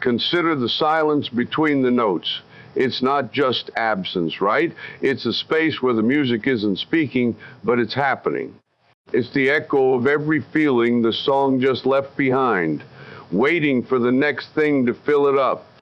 Consider the silence between the notes. It's not just absence, right? It's a space where the music isn't speaking, but it's happening. It's the echo of every feeling the song just left behind, waiting for the next thing to fill it up.